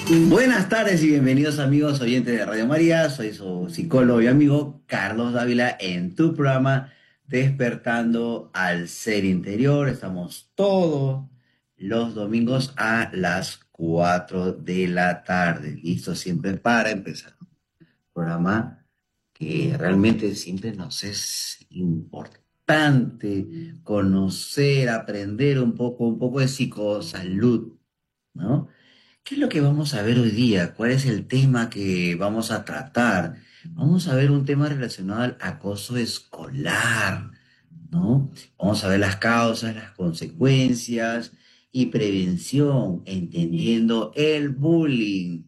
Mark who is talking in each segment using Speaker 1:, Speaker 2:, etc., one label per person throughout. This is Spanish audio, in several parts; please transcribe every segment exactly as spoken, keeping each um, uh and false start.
Speaker 1: Buenas tardes y bienvenidos amigos oyentes de Radio María. Soy su psicólogo y amigo Carlos Dávila en tu programa Despertando al Ser Interior. Estamos todos los domingos a las cuatro de la tarde. Listo siempre para empezar. Programa que realmente siempre nos es importante conocer, aprender un poco, un poco de psicosalud, ¿no? ¿Qué es lo que vamos a ver hoy día? ¿Cuál es el tema que vamos a tratar? Vamos a ver un tema relacionado al acoso escolar, ¿no? Vamos a ver las causas, las consecuencias y prevención, entendiendo el bullying,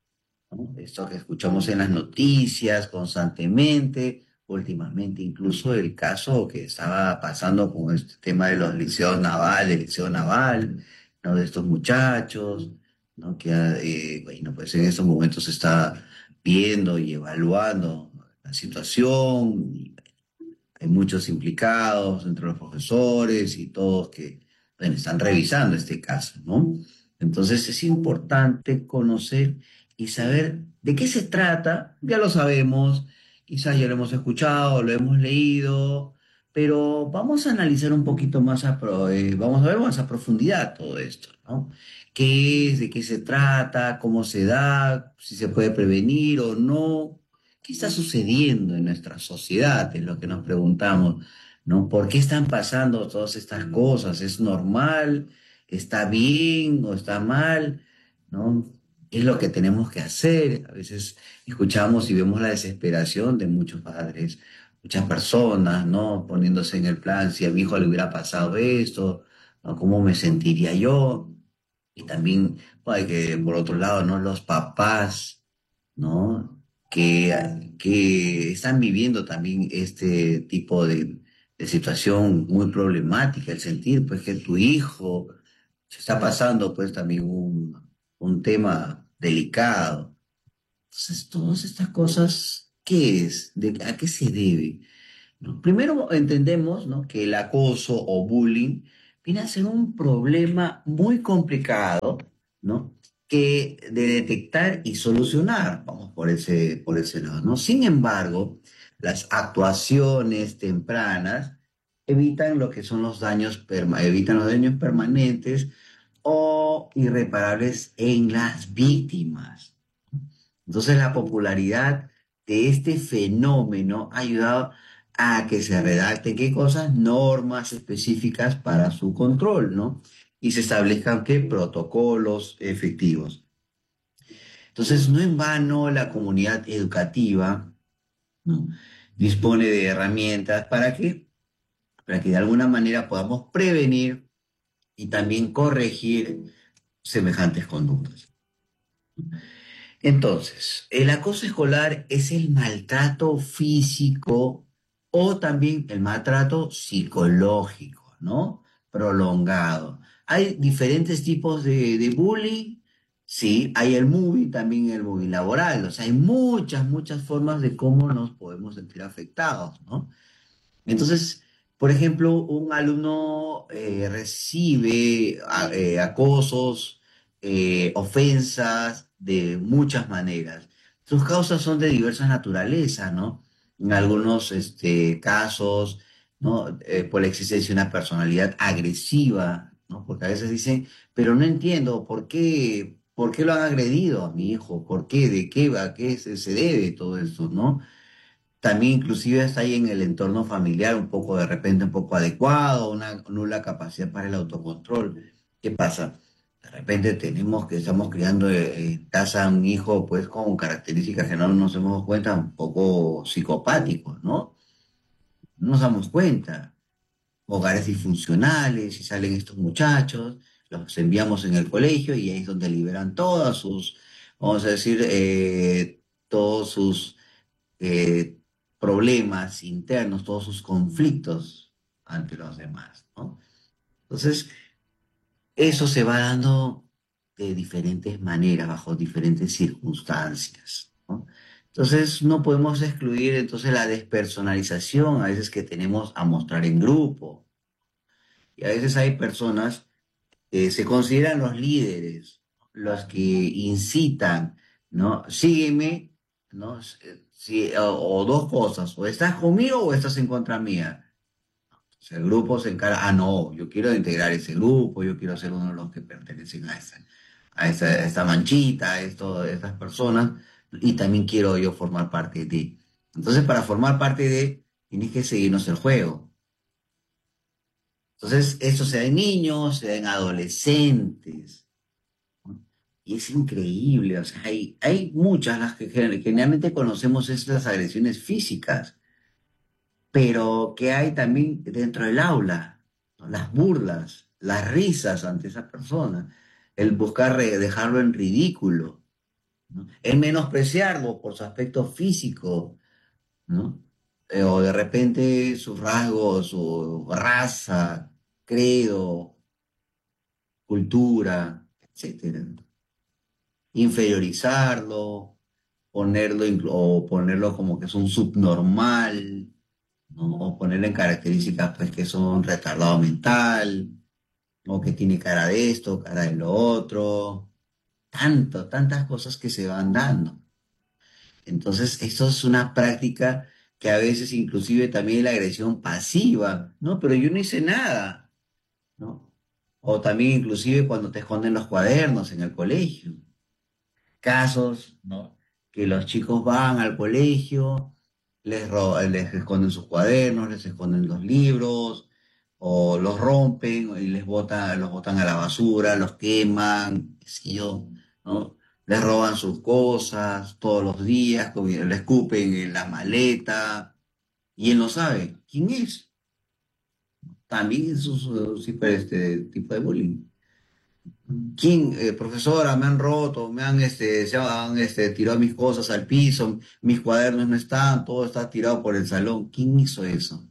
Speaker 1: ¿no? Esto que escuchamos en las noticias constantemente, últimamente incluso el caso que estaba pasando con este tema de los liceos naval, el liceo naval, ¿no? De estos muchachos, ¿no? Que, eh, bueno, pues en estos momentos se está viendo y evaluando la situación, y hay muchos implicados entre los profesores y todos que, bueno, están revisando este caso, ¿no? Entonces es importante conocer y saber de qué se trata. Ya lo sabemos, quizás ya lo hemos escuchado, lo hemos leído, pero vamos a analizar un poquito más a, pro- eh, vamos a ver más a profundidad todo esto, ¿no? ¿Qué es, de qué se trata, cómo se da, si se puede prevenir o no? ¿Qué está sucediendo en nuestra sociedad? Es lo que nos preguntamos, ¿no? ¿Por qué están pasando todas estas cosas? ¿Es normal? ¿Está bien o está mal? ¿No? ¿Qué es lo que tenemos que hacer? A veces escuchamos y vemos la desesperación de muchos padres, muchas personas, ¿no? Poniéndose en el plan, si a mi hijo le hubiera pasado esto, ¿no? ¿Cómo me sentiría yo? Y también, pues, que por otro lado, ¿no? Los papás, ¿no? Que, que están viviendo también este tipo de, de situación muy problemática, el sentir, pues, que tu hijo se está pasando, pues, también un, un tema delicado. Entonces, todas estas cosas, ¿qué es? ¿De, a qué se debe? ¿No? Primero entendemos, ¿no? Que el acoso o bullying viene a ser un problema muy complicado, ¿no? Que de detectar y solucionar, vamos por ese, por ese lado, ¿no? Sin embargo, las actuaciones tempranas evitan lo que son los daños, perma- evitan los daños permanentes o irreparables en las víctimas. Entonces, la popularidad de este fenómeno ha ayudado a que se redacten qué cosas, normas específicas para su control, ¿no? Y se establezcan qué protocolos efectivos. Entonces, no en vano la comunidad educativa, ¿no? Dispone de herramientas para que, para que de alguna manera podamos prevenir y también corregir semejantes conductas. Entonces, el acoso escolar es el maltrato físico o también el maltrato psicológico, ¿no? Prolongado. Hay diferentes tipos de, de bullying, sí, hay el moving, también el bullying laboral, o sea, hay muchas, muchas formas de cómo nos podemos sentir afectados, ¿no? Entonces, por ejemplo, un alumno eh, recibe a- eh, acosos, eh, ofensas de muchas maneras. Sus causas son de diversas naturalezas, ¿no? En algunos este, casos, ¿no? Eh, por la existencia de una personalidad agresiva, ¿no? Porque a veces dicen, pero no entiendo por qué, por qué lo han agredido a mi hijo, por qué, de qué va, a qué se, se debe todo esto, ¿no? También inclusive está ahí en el entorno familiar un poco de repente un poco adecuado, una nula capacidad para el autocontrol. ¿Qué pasa? De repente tenemos que estamos criando eh, en casa un hijo pues con características que no nos hemos dado cuenta, un poco psicopáticos, ¿no? No nos damos cuenta. Hogares disfuncionales y salen estos muchachos, los enviamos en el colegio y ahí es donde liberan todas sus, vamos a decir, eh, todos sus eh, problemas internos, todos sus conflictos ante los demás, ¿no? Entonces, eso se va dando de diferentes maneras, bajo diferentes circunstancias, ¿no? Entonces, no podemos excluir entonces la despersonalización a veces que tenemos a mostrar en grupo. Y a veces hay personas que se consideran los líderes, los que incitan, ¿no? Sígueme, ¿no? Si, o, o dos cosas, o estás conmigo o estás en contra mía. O sea, el grupo se encara, ah, no, yo quiero integrar ese grupo, yo quiero ser uno de los que pertenecen a esa, a esa, a esta manchita, a esto, a estas personas, y también quiero yo formar parte de ti. Entonces, para formar parte de, tienes que seguirnos el juego. Entonces, esto se da en niños, se da en adolescentes, ¿no? Y es increíble, o sea, hay, hay muchas las que gen- generalmente conocemos estas agresiones físicas, pero que hay también dentro del aula, ¿no? Las burlas, las risas ante esa persona, el buscar re- dejarlo en ridículo, ¿no? El menospreciarlo por su aspecto físico, ¿no? Eh, o de repente sus rasgos, su raza, credo, cultura, etcétera. Inferiorizarlo, ponerlo, inclu- o ponerlo como que es un subnormal, ¿no? O ponerle en características pues que son retardado mental, o que tiene cara de esto, cara de lo otro, tanto, tantas cosas que se van dando. Entonces, esto es una práctica que a veces inclusive también es la agresión pasiva, ¿no? Pero yo no hice nada, ¿no? O también inclusive cuando te esconden los cuadernos en el colegio. Casos, ¿no? Que los chicos van al colegio, les, ro- les esconden sus cuadernos, les esconden los libros, o los rompen y les botan, los botan a la basura, los queman, qué sé yo, ¿no? Les roban sus cosas todos los días, como le escupen en la maleta, y él no sabe quién es. También es un un tipo este tipo de bullying. ¿Quién, eh, profesora, me han roto, me han, este, se han, este, tirado mis cosas al piso, mis cuadernos no están, todo está tirado por el salón? ¿Quién hizo eso?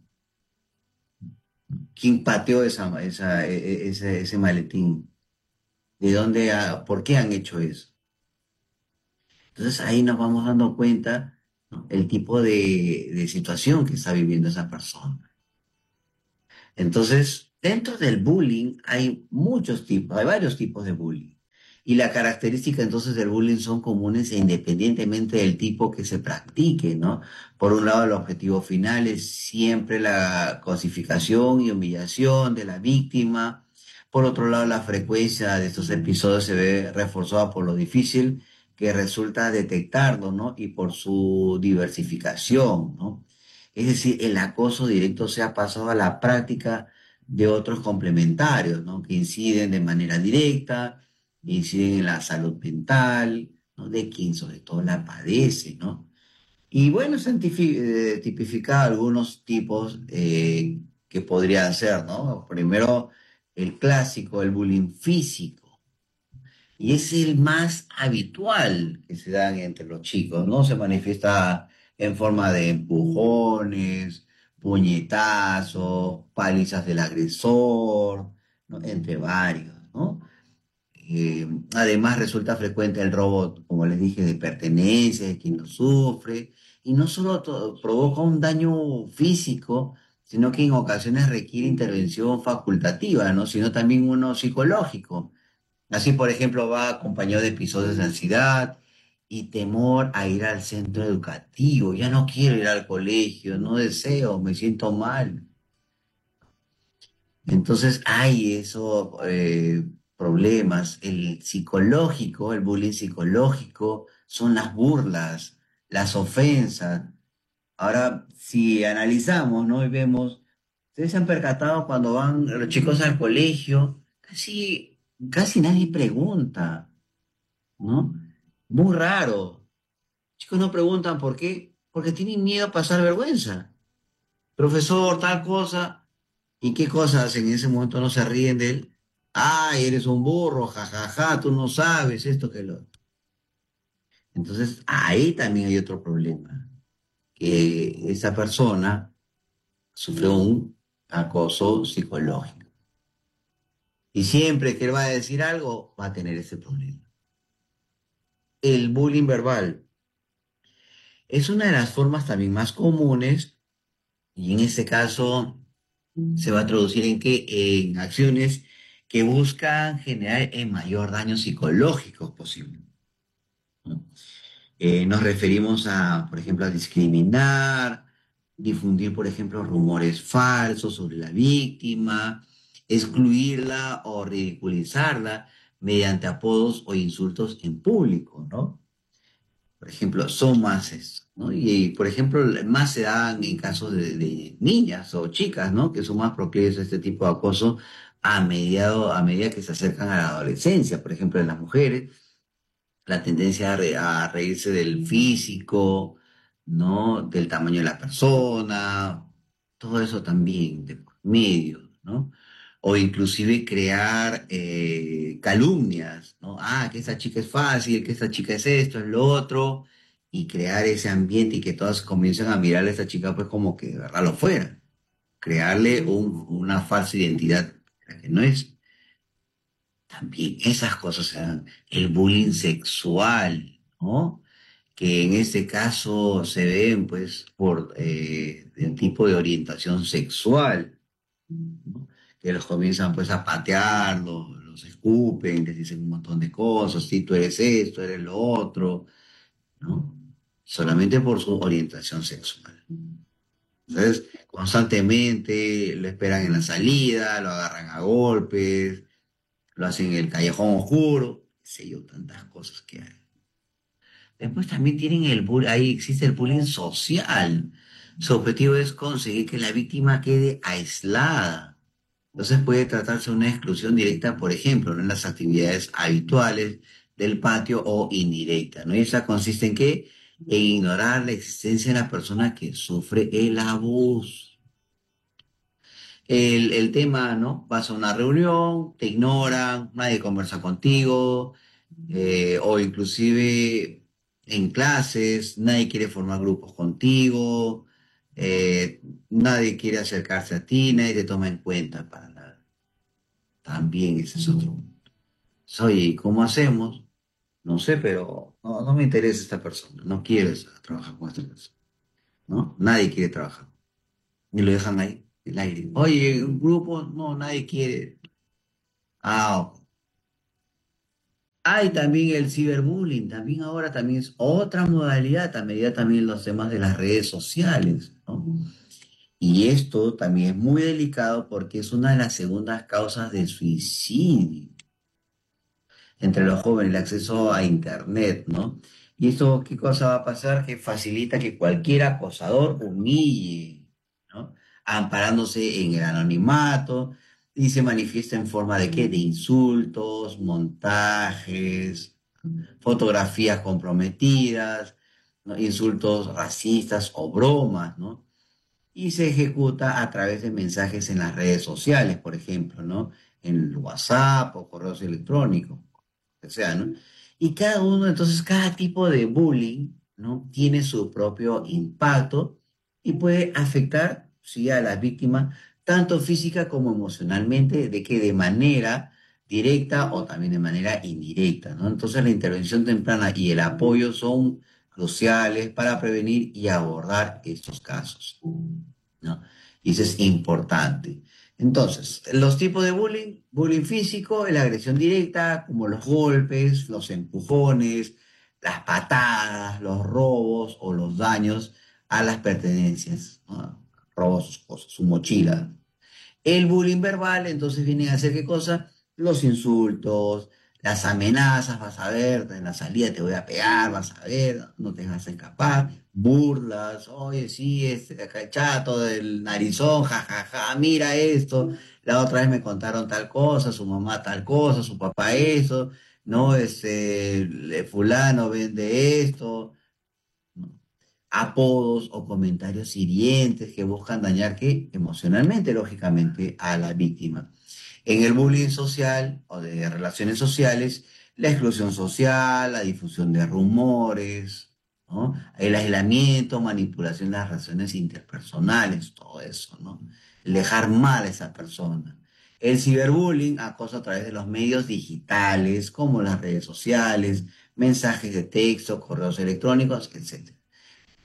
Speaker 1: ¿Quién pateó esa, esa, e- e- ese, ese maletín? ¿De dónde, ha- por qué han hecho eso? Entonces ahí nos vamos dando cuenta, ¿no? El tipo de, de situación que está viviendo esa persona. Entonces, dentro del bullying hay muchos tipos, hay varios tipos de bullying. Y la característica entonces del bullying son comunes e independientemente del tipo que se practique, ¿no? Por un lado, el objetivo final es siempre la cosificación y humillación de la víctima. Por otro lado, la frecuencia de estos episodios se ve reforzada por lo difícil que resulta detectarlo, ¿no? Y por su diversificación, ¿no? Es decir, el acoso directo se ha pasado a la práctica de otros complementarios, ¿no? Que inciden de manera directa, inciden en la salud mental, ¿no? De quien sobre todo la padece, ¿no? Y bueno, se han tipi- eh, tipificado algunos tipos eh, que podrían ser, ¿no? Primero, el clásico, el bullying físico. Y es el más habitual que se dan entre los chicos, ¿no? Se manifiesta en forma de empujones, puñetazos, palizas del agresor, ¿no? Entre varios, ¿no? Eh, además resulta frecuente el robo, como les dije, de pertenencias, de quien lo sufre, y no solo to- provoca un daño físico, sino que en ocasiones requiere intervención facultativa, ¿no? Sino también uno psicológico. Así, por ejemplo, va acompañado de episodios de ansiedad y temor a ir al centro educativo. Ya no quiero ir al colegio, no deseo, me siento mal. Entonces hay esos eh, problemas. El psicológico, el bullying psicológico, son las burlas, las ofensas. Ahora, si analizamos, ¿no? Y vemos, ustedes se han percatado cuando van los chicos al colegio, casi, casi nadie pregunta. ¿No? Muy raro. Chicos no preguntan por qué, porque tienen miedo a pasar vergüenza. Profesor, tal cosa, ¿y qué cosas en ese momento no se ríen de él? Ay, eres un burro, jajaja, tú no sabes esto que lo. Entonces, ahí también hay otro problema, que esa persona sufrió un acoso psicológico. Y siempre que él va a decir algo, va a tener ese problema. El bullying verbal es una de las formas también más comunes. Y en este caso se va a traducir en que en acciones que buscan generar el mayor daño psicológico posible, ¿no? Eh, nos referimos a, por ejemplo, a discriminar, difundir, por ejemplo, rumores falsos sobre la víctima, excluirla o ridiculizarla mediante apodos o insultos en público, ¿no? Por ejemplo, son más esto, ¿no? Y, por ejemplo, más se dan en casos de, de niñas o chicas, ¿no? Que son más proclives a este tipo de acoso a mediado, a medida que se acercan a la adolescencia. Por ejemplo, en las mujeres, la tendencia a, re- a reírse del físico, ¿no? Del tamaño de la persona, todo eso también, de por medio, ¿no? O inclusive crear eh, calumnias, ¿no? Ah, que esa chica es fácil, que esta chica es esto, es lo otro, y crear ese ambiente y que todas comiencen a mirar a esta chica pues como que de verdad lo fuera, crearle un- una falsa identidad que no es. También esas cosas se dan. El bullying sexual, ¿no? Que en este caso se ven, pues, por eh, el tipo de orientación sexual, ¿no? Que los comienzan, pues, a patear, los, los escupen, les dicen un montón de cosas, si tú eres esto, eres lo otro, ¿no? Solamente por su orientación sexual. Entonces, constantemente lo esperan en la salida, lo agarran a golpes, lo hacen en el callejón oscuro, qué sé yo, tantas cosas que hay. Después también tienen el bullying, ahí existe el bullying social. Su objetivo es conseguir que la víctima quede aislada. Entonces puede tratarse de una exclusión directa, por ejemplo, ¿no? En las actividades habituales del patio o indirecta, ¿no? Y esa consiste en qué? En ignorar la existencia de la persona que sufre el abuso. El, el tema, ¿no? Vas a una reunión, te ignoran, nadie conversa contigo, eh, o inclusive en clases, nadie quiere formar grupos contigo, eh, nadie quiere acercarse a ti, nadie te toma en cuenta para nada. También ese es otro punto. Oye, ¿y cómo hacemos? No sé, pero no, no me interesa esta persona, no quiero esa- trabajar con esta persona, ¿no? Nadie quiere trabajar. Y lo dejan ahí, en el aire. Oye, un grupo, no, nadie quiere. Ah, ok. Hay también el ciberbullying, también ahora también es otra modalidad, a medida también los temas de las redes sociales, ¿no? Y esto también es muy delicado porque es una de las segundas causas de suicidio entre los jóvenes, el acceso a Internet, ¿no? Y esto, ¿qué cosa va a pasar? Que facilita que cualquier acosador humille, ¿no? Amparándose en el anonimato y se manifiesta en forma de qué? De insultos, montajes, fotografías comprometidas, ¿no? Insultos racistas o bromas, ¿no? Y se ejecuta a través de mensajes en las redes sociales, por ejemplo, ¿no? En el WhatsApp o correos electrónicos, o sea, ¿no? Y cada uno, entonces, cada tipo de bullying, ¿no? Tiene su propio impacto y puede afectar, sí, a la víctima, tanto física como emocionalmente, de que de manera directa o también de manera indirecta, ¿no? Entonces, la intervención temprana y el apoyo son cruciales para prevenir y abordar estos casos, ¿no? Y eso es importante. Entonces, los tipos de bullying: bullying físico, la agresión directa, como los golpes, los empujones, las patadas, los robos o los daños a las pertenencias, ¿no? Robos sus cosas, su mochila. El bullying verbal, entonces vienen a ser qué cosa: los insultos, las amenazas, vas a ver, en la salida te voy a pegar, vas a ver, no te vas a escapar, burlas, oye, sí, este de acá el chato del narizón, jajaja, mira esto, la otra vez me contaron tal cosa, su mamá tal cosa, su papá eso, no, este, le- fulano vende esto, ¿no? Apodos o comentarios hirientes que buscan dañar ¿qué? Emocionalmente, lógicamente, a la víctima. En el bullying social o de relaciones sociales, la exclusión social, la difusión de rumores, ¿no? El aislamiento, manipulación de las relaciones interpersonales, todo eso, ¿no? El dejar mal a esa persona. El ciberbullying, acoso a través de los medios digitales, como las redes sociales, mensajes de texto, correos electrónicos, etcétera.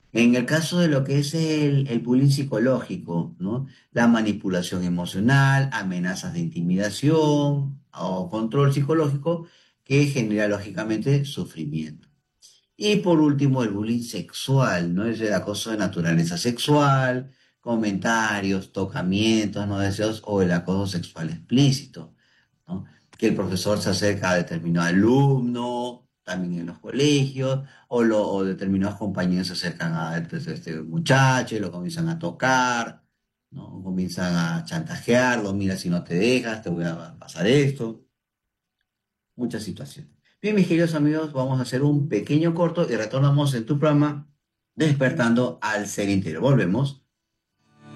Speaker 1: En el caso de lo que es el, el bullying psicológico, ¿no? La manipulación emocional, amenazas de intimidación o control psicológico que genera lógicamente sufrimiento. Y por último, el bullying sexual, ¿no? Es el acoso de naturaleza sexual, comentarios, tocamientos no deseados o el acoso sexual explícito, ¿no? Que el profesor se acerca a determinado alumno, también en los colegios, o, lo, o determinados compañeros se acercan a este, este muchacho y lo comienzan a tocar, ¿no? Comienzan a chantajearlo, mira si no te dejas, te voy a pasar esto, muchas situaciones. Bien, mis queridos amigos, vamos a hacer un pequeño corto y retornamos en tu programa Despertando al Ser Interior. Volvemos.